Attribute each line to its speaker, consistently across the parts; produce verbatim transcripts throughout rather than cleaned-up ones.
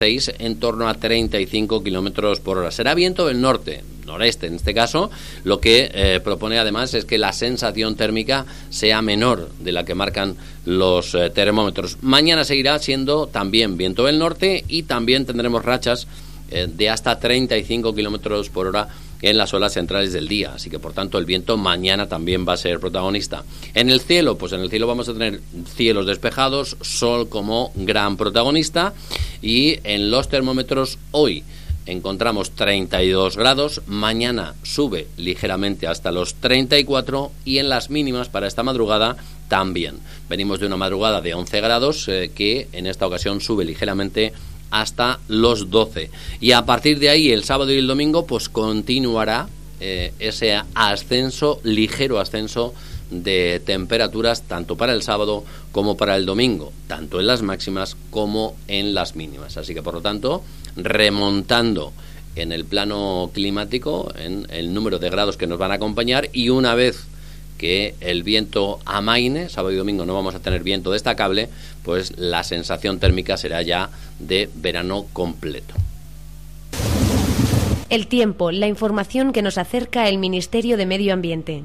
Speaker 1: en torno a treinta y cinco kilómetros por hora. Será viento del norte, noreste en este caso. Lo que eh, propone además es que la sensación térmica sea menor de la que marcan los eh, termómetros. Mañana seguirá siendo también viento del norte y también tendremos rachas eh, de hasta treinta y cinco kilómetros por hora en las horas centrales del día, así que por tanto el viento mañana también va a ser protagonista. En el cielo, pues en el cielo vamos a tener cielos despejados, sol como gran protagonista, y en los termómetros hoy encontramos treinta y dos grados, mañana sube ligeramente hasta los treinta y cuatro y en las mínimas para esta madrugada también. Venimos de una madrugada de once grados eh, que en esta ocasión sube ligeramente hasta los doce, y a partir de ahí el sábado y el domingo pues continuará eh, ese ascenso, ligero ascenso de temperaturas tanto para el sábado como para el domingo, tanto en las máximas como en las mínimas, así que por lo tanto remontando en el plano climático en el número de grados que nos van a acompañar, y una vez que el viento amaine, sábado y domingo no vamos a tener viento destacable, pues la sensación térmica será ya de verano completo.
Speaker 2: El tiempo, la información que nos acerca el Ministerio de Medio Ambiente.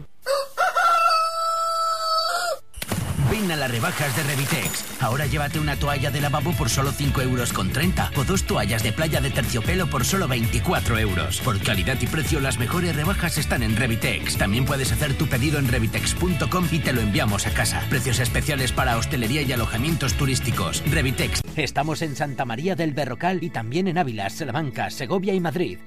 Speaker 3: Ven a las rebajas de Revitex. Ahora llévate una toalla de lavabo por solo cinco euros con treinta o dos toallas de playa de terciopelo por solo veinticuatro euros. Por calidad y precio, las mejores rebajas están en Revitex. También puedes hacer tu pedido en revitex punto com y te lo enviamos a casa. Precios especiales para hostelería y alojamientos turísticos. Revitex. Estamos en Santa María del Berrocal y también en Ávila, Salamanca, Segovia y Madrid.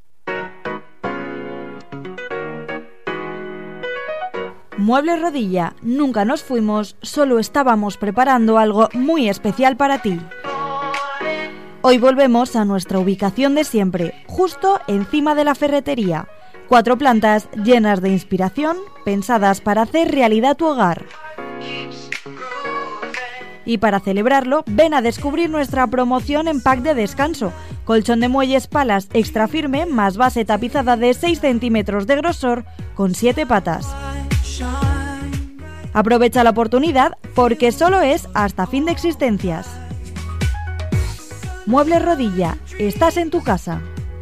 Speaker 4: Muebles Rodilla, nunca nos fuimos, solo estábamos preparando algo muy especial para ti. Hoy volvemos a nuestra ubicación de siempre, justo encima de la ferretería. Cuatro plantas llenas de inspiración, pensadas para hacer realidad tu hogar. Y para celebrarlo, ven a descubrir nuestra promoción en pack de descanso. Colchón de muelles palas extra firme más base tapizada de seis centímetros de grosor con siete patas. Aprovecha la oportunidad porque solo es hasta fin de existencias. Muebles Rodilla, estás en tu casa.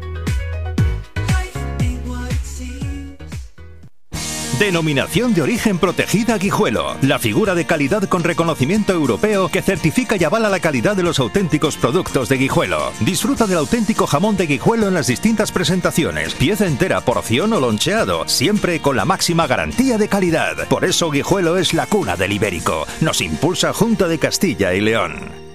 Speaker 5: Denominación de origen protegida Guijuelo. La figura de calidad con reconocimiento europeo que certifica y avala la calidad de los auténticos productos de Guijuelo. Disfruta del auténtico jamón de Guijuelo en las distintas presentaciones. Pieza entera, porción o loncheado. Siempre con la máxima garantía de calidad. Por eso Guijuelo es la cuna del ibérico. Nos impulsa Junta de Castilla y León.